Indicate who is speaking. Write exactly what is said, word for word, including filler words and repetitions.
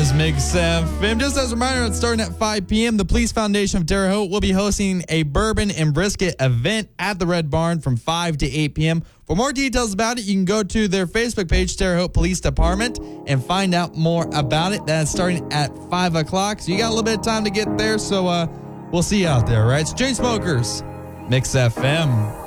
Speaker 1: is Mix F M. Just as a reminder, it's starting at five p.m. The Police Foundation of Terre Haute will be hosting a bourbon and brisket event at the Red Barn from five to eight p.m. For more details about it, you can go to their Facebook page, Terre Haute Police Department, and find out more about it. That's starting at five o'clock, so you got a little bit of time to get there, so uh, we'll see you out there, right? So, Chainsmokers, Mix F M.